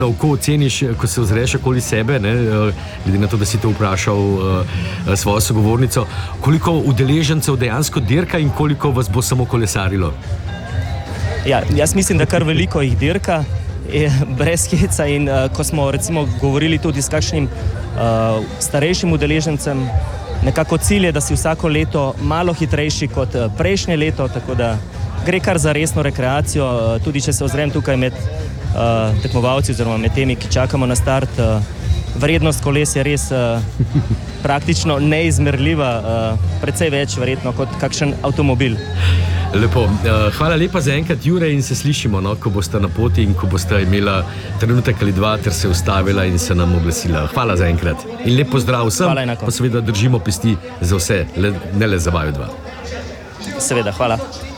Kako oceniš, ko se ozreš okoli sebe, ne, glede na to, da si to vprašal svojo sogovornico, koliko udeležencev dejansko dirka in koliko vas bo samo kolesarilo? Ja, jaz mislim, da kar veliko jih dirka, brez heca, in ko smo recimo govorili tudi s kakšnim starejšim udeležencem, nekako cilj je, da si vsako leto malo hitrejši kot prejšnje leto, tako da gre kar za resno rekreacijo. Tudi če se ozrem tukaj med tekmovalci oziroma med temi, ki čakamo na start, vrednost koles je res praktično neizmerljiva, precej več verjetno kot kakšen avtomobil. Lepo. Hvala lepa za enkrat, Jure, in se slišimo, no, ko boste na poti in ko boste imela trenutek ali dva ter se ustavila in se nam oglasila. Hvala za enkrat. In lep pozdrav vsem, pa seveda držimo pesti za vse, ne le za vaju dva. Seveda, hvala.